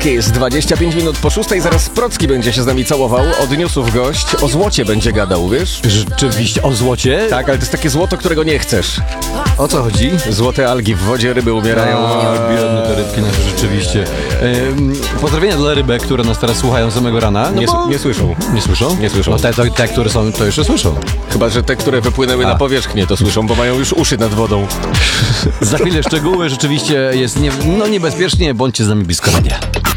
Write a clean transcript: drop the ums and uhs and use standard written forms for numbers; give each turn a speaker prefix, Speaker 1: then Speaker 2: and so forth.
Speaker 1: Kiss, 25 minut po 6, zaraz Procki będzie się z nami całował. Od newsów gość, o złocie będzie gadał, wiesz?
Speaker 2: Rzeczywiście, o złocie?
Speaker 1: Tak, ale to jest takie złoto, którego nie chcesz.
Speaker 2: O co chodzi?
Speaker 1: Złote algi w wodzie, ryby umierają.
Speaker 2: Biedne te rybki nasze, rzeczywiście. Pozdrowienia dla rybek, które nas teraz słuchają samego rana. No
Speaker 1: Nie słyszą.
Speaker 2: Nie słyszą?
Speaker 1: Nie słyszą.
Speaker 2: No te, które są, to jeszcze słyszą.
Speaker 1: Chyba że te, które wypłynęły na powierzchnię, to słyszą, bo mają już uszy nad wodą.
Speaker 2: Za chwilę szczegóły, rzeczywiście jest niebezpiecznie, bądźcie z nami blisko radia.